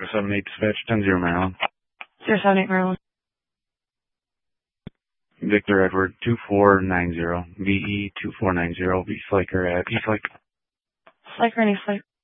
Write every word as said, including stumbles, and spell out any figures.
seven eight dispatch, ten zero Maryland. zero seven eight Maryland. Victor Edward, two four nine zero, V E two four nine zero, East Laker at East Lake. Flight or any flight.